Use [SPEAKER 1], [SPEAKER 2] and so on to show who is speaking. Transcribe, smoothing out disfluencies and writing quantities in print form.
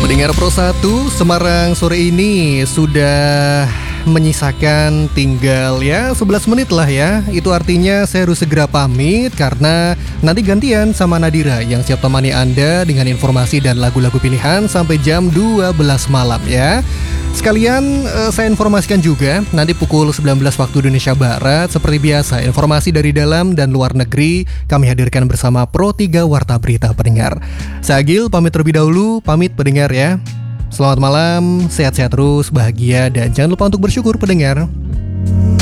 [SPEAKER 1] Pendengar Pro 1, Semarang sore ini sudah menyisakan tinggal 11 menit lah ya. Itu artinya saya harus segera pamit karena nanti gantian sama Nadira yang siap temani Anda dengan informasi dan lagu-lagu pilihan sampai jam 12 malam ya. Sekalian saya informasikan juga nanti pukul 19 waktu Indonesia Barat seperti biasa informasi dari dalam dan luar negeri kami hadirkan bersama Pro 3 Warta Berita pendengar. Saya Agil pamit terlebih dahulu, pamit pendengar ya. Selamat malam, sehat-sehat terus, bahagia dan jangan lupa untuk bersyukur pendengar.